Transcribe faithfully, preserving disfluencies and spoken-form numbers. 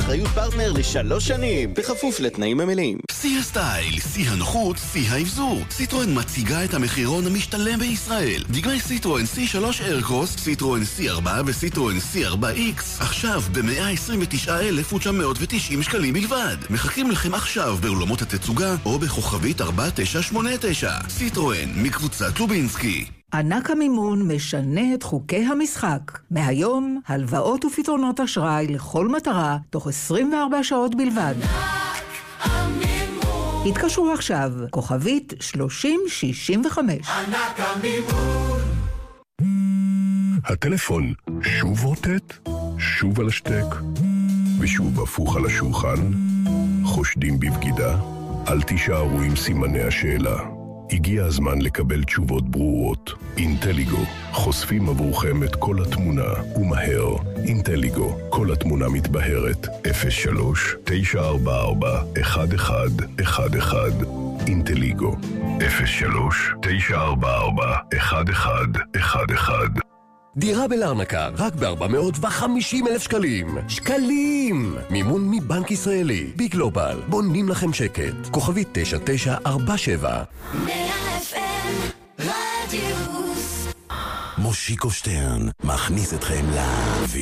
באחריות פרטנר לשלוש שנים, בכפוף לתנאים המלאים. שיא הסטייל, שיא הנוחות, שיא האבזור. סיטרואן מציגה את המחירון המשתלם בישראל. דגמי סיטרואן סי שלוש איירקרוס, סיטרואן סי ארבע וסיטרואן סי ארבע איקס. עכשיו ב-מאה עשרים ותשעה אלף ותשע מאות ותשעים שקלים בלבד. מחכים לכם עכשיו באולמות התצוגה או בכוכבית ארבע תשע שמונה תשע. סיטרואן מקבוצת לובינסקי. ענק המימון משנה את חוקי המשחק. מהיום, הלוואות ופתרונות אשראי לכל מטרה, תוך עשרים וארבע שעות בלבד. התקשרו עכשיו, כוכבית שלושים שישים וחמש. ענק המימון. הטלפון שוב רוטט, שוב על השטק, ושוב הפוך על השולחן. חושדים בבגידה? אל תישארו עם סימני השאלה. הגיע הזמן לקבל תשובות ברורות. אינטליגו, חושפים עבורכם את כל התמונה, ומהר. אינטליגו, כל התמונה מתבהרת. אפס שלוש תשע ארבע ארבע אחת אחד אחת אחד. אינטליגו, אפס שלוש תשע ארבע ארבע אחת אחד אחת אחד. דירה בלרנקה, רק ב-ארבע מאות וחמישים אלף שקלים. שקלים! מימון מבנק ישראלי. בגלובל, בונים לכם שקט. כוכבית תשע תשע ארבע שבע. מאה אף אם רדיוס. מושיקו שטרן מכניס אתכם לאוויר.